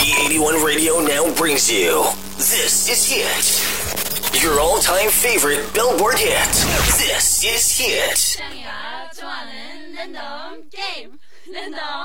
B81 Radio now brings you This Is Hit. Your all-time favorite Billboard hit. This is Hit. 짱이가 좋아하는 랜덤 게임. 랜덤